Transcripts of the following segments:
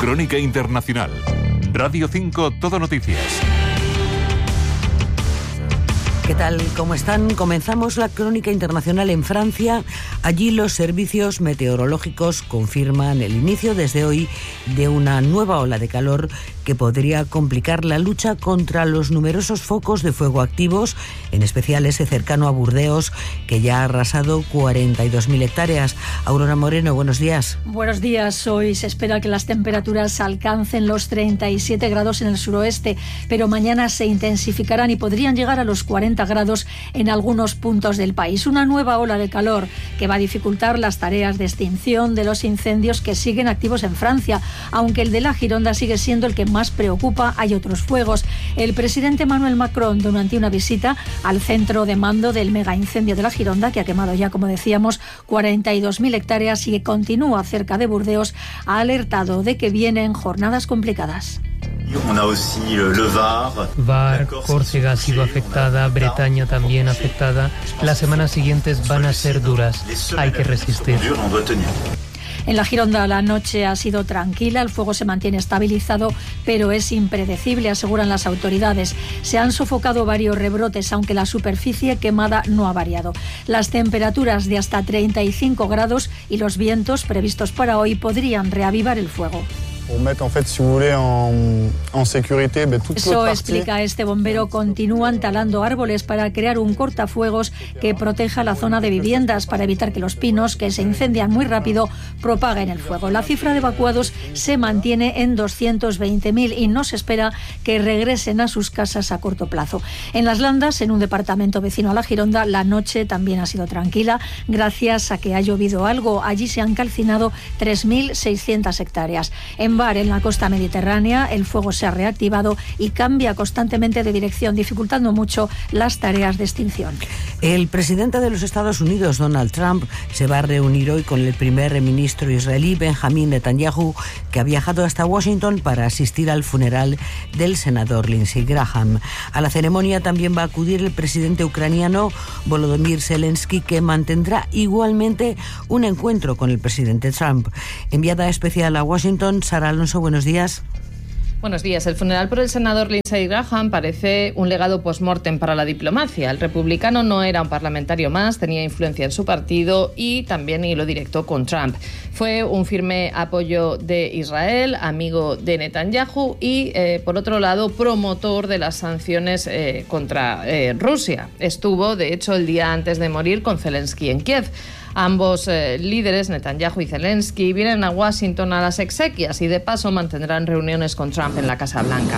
Crónica Internacional. Radio 5 Todo Noticias. ¿Qué tal? ¿Cómo están? Comenzamos la crónica internacional en Francia. Allí los servicios meteorológicos confirman el inicio desde hoy de una nueva ola de calor que podría complicar la lucha contra los numerosos focos de fuego activos, en especial ese cercano a Burdeos, que ya ha arrasado 42.000 hectáreas. Aurora Moreno, buenos días. Buenos días. Hoy se espera que las temperaturas alcancen los 37 grados en el suroeste, pero mañana se intensificarán y podrían llegar a los 40 grados en algunos puntos del país. Una nueva ola de calor que va a dificultar las tareas de extinción de los incendios que siguen activos en Francia, aunque el de la Gironda sigue siendo el que más preocupa. Hay otros fuegos. El presidente Emmanuel Macron, durante una visita al centro de mando del mega incendio de la Gironda, que ha quemado ya, como decíamos, 42.000 hectáreas y que continúa cerca de Burdeos, ha alertado de que vienen jornadas complicadas. Var, Córcega ha sido afectada, Bretaña también afectada. Las semanas siguientes van a ser duras. Hay que resistir. En la Gironda la noche ha sido tranquila, el fuego se mantiene estabilizado, pero es impredecible, aseguran las autoridades. Se han sofocado varios rebrotes, aunque la superficie quemada no ha variado. Las temperaturas de hasta 35 grados y los vientos previstos para hoy podrían reavivar el fuego. Eso explica este bombero. Continúan talando árboles para crear un cortafuegos que proteja la zona de viviendas para evitar que los pinos, que se incendian muy rápido, propaguen el fuego. La cifra de evacuados se mantiene en 220.000 y no se espera que regresen a sus casas a corto plazo. En Las Landas, en un departamento vecino a la Gironda, la noche también ha sido tranquila gracias a que ha llovido algo. Allí se han calcinado 3.600 hectáreas. En Var, en la costa mediterránea, el fuego se ha reactivado y cambia constantemente de dirección, dificultando mucho las tareas de extinción. El presidente de los Estados Unidos, Donald Trump, se va a reunir hoy con el primer ministro israelí, Benjamin Netanyahu, que ha viajado hasta Washington para asistir al funeral del senador Lindsey Graham. A la ceremonia también va a acudir el presidente ucraniano, Volodymyr Zelensky, que mantendrá igualmente un encuentro con el presidente Trump. Enviada especial a Washington, Sara Alonso, buenos días. Buenos días. El funeral por el senador Lindsey Graham parece un legado post-mortem para la diplomacia. El republicano no era un parlamentario más, tenía influencia en su partido y también hilo directo con Trump. Fue un firme apoyo de Israel, amigo de Netanyahu y, por otro lado, promotor de las sanciones contra Rusia. Estuvo, de hecho, el día antes de morir con Zelensky en Kiev. Ambos líderes, Netanyahu y Zelensky, vienen a Washington a las exequias y de paso mantendrán reuniones con Trump en la Casa Blanca.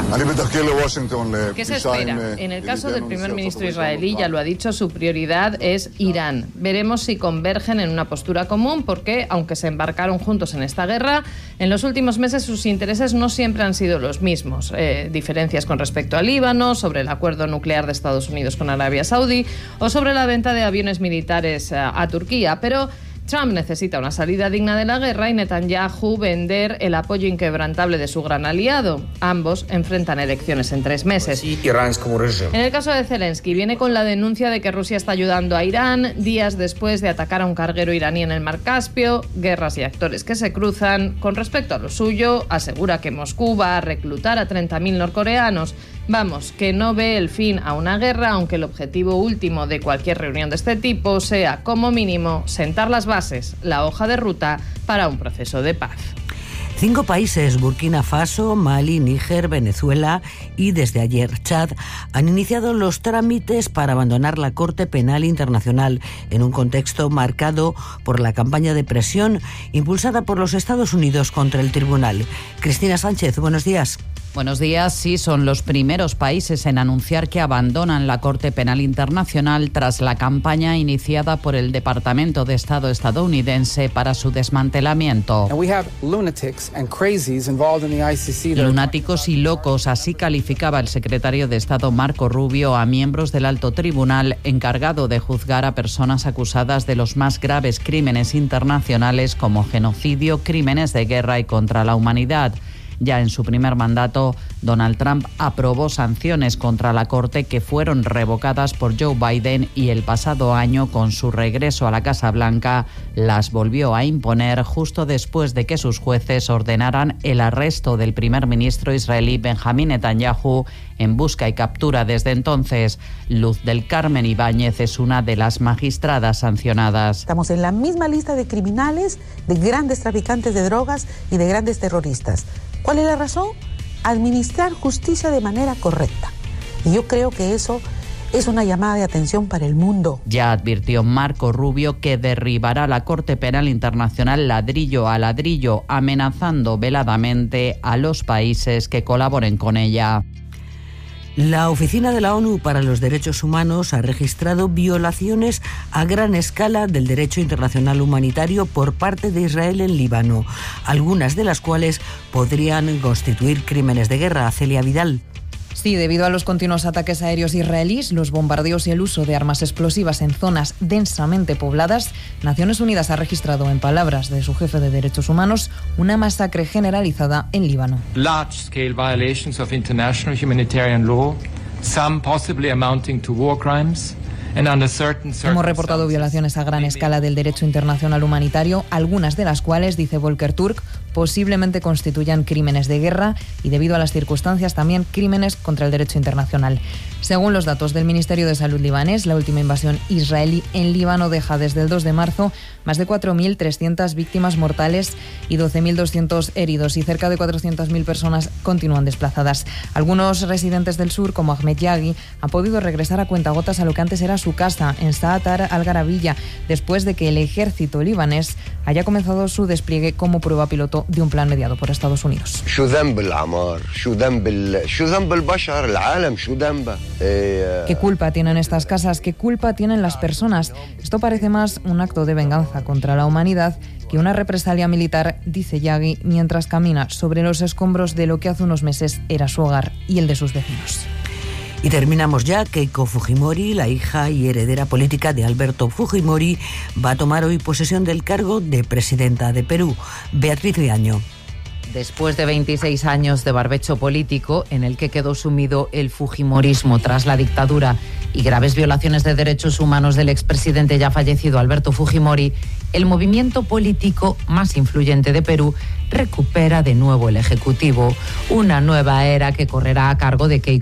¿Qué se espera? En el caso del primer ministro israelí, ya lo ha dicho, su prioridad es Irán. Veremos si convergen en una postura común porque, aunque se embarcaron juntos en esta guerra, en los últimos meses sus intereses no siempre han sido los mismos. Diferencias con respecto al Líbano, sobre el acuerdo nuclear de Estados Unidos con Arabia Saudí o sobre la venta de aviones militares a Turquía. Pero Trump necesita una salida digna de la guerra y Netanyahu vender el apoyo inquebrantable de su gran aliado. Ambos enfrentan elecciones en 3 meses. En el caso de Zelensky, viene con la denuncia de que Rusia está ayudando a Irán días después de atacar a un carguero iraní en el Mar Caspio. Guerras y actores que se cruzan. Con respecto a lo suyo, asegura que Moscú va a reclutar a 30.000 norcoreanos. Vamos, que no ve el fin a una guerra, aunque el objetivo último de cualquier reunión de este tipo sea, como mínimo, sentar las bases, la hoja de ruta para un proceso de paz. 5 países, Burkina Faso, Mali, Níger, Venezuela y desde ayer Chad, han iniciado los trámites para abandonar la Corte Penal Internacional en un contexto marcado por la campaña de presión impulsada por los Estados Unidos contra el tribunal. Cristina Sánchez, buenos días. Buenos días. Sí, son los primeros países en anunciar que abandonan la Corte Penal Internacional tras la campaña iniciada por el Departamento de Estado estadounidense para su desmantelamiento. Lunáticos y locos, así calificaba el secretario de Estado Marco Rubio a miembros del alto tribunal encargado de juzgar a personas acusadas de los más graves crímenes internacionales como genocidio, crímenes de guerra y contra la humanidad. Ya en su primer mandato, Donald Trump aprobó sanciones contra la Corte que fueron revocadas por Joe Biden y el pasado año, con su regreso a la Casa Blanca, las volvió a imponer justo después de que sus jueces ordenaran el arresto del primer ministro israelí Benjamín Netanyahu en busca y captura. Desde entonces, Luz del Carmen Ibáñez es una de las magistradas sancionadas. Estamos en la misma lista de criminales, de grandes traficantes de drogas y de grandes terroristas. ¿Cuál es la razón? Administrar justicia de manera correcta. Y yo creo que eso es una llamada de atención para el mundo. Ya advirtió Marco Rubio que derribará la Corte Penal Internacional ladrillo a ladrillo, amenazando veladamente a los países que colaboren con ella. La Oficina de la ONU para los Derechos Humanos ha registrado violaciones a gran escala del derecho internacional humanitario por parte de Israel en Líbano, algunas de las cuales podrían constituir crímenes de guerra. Celia Vidal. Sí, debido a los continuos ataques aéreos israelíes, los bombardeos y el uso de armas explosivas en zonas densamente pobladas, Naciones Unidas ha registrado, en palabras de su jefe de derechos humanos, una masacre generalizada en Líbano. Large-scale violations of international humanitarian law, some possibly amounting to war crimes. Hemos reportado violaciones a gran escala del derecho internacional humanitario, algunas de las cuales, dice Volker Turk, posiblemente constituyan crímenes de guerra y, debido a las circunstancias, también crímenes contra el derecho internacional. Según los datos del Ministerio de Salud libanés, la última invasión israelí en Líbano deja desde el 2 de marzo más de 4.300 víctimas mortales y 12.200 heridos, y cerca de 400.000 personas continúan desplazadas. Algunos residentes del sur, como Ahmed Yaghi, han podido regresar a cuentagotas a lo que antes era su casa, en Saatar al-Garabilla, después de que el ejército libanés haya comenzado su despliegue como prueba piloto de un plan mediado por Estados Unidos. ¿Qué culpa tienen estas casas? ¿Qué culpa tienen las personas? Esto parece más un acto de venganza contra la humanidad que una represalia militar, dice Yaghi, mientras camina sobre los escombros de lo que hace unos meses era su hogar y el de sus vecinos. Y terminamos ya. Keiko Fujimori, la hija y heredera política de Alberto Fujimori, va a tomar hoy posesión del cargo de presidenta de Perú. Beatriz Riaño. Después de 26 años de barbecho político, en el que quedó sumido el fujimorismo tras la dictadura y graves violaciones de derechos humanos del expresidente ya fallecido Alberto Fujimori, el movimiento político más influyente de Perú recupera de nuevo el Ejecutivo. Una nueva era que correrá a cargo de Keiko